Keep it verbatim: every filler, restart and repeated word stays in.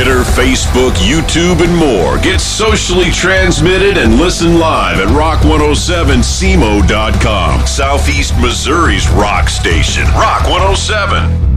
Twitter, Facebook, YouTube, and more. Get socially transmitted and listen live at rock one oh seven C M O dot com. Southeast Missouri's rock station, Rock one oh seven.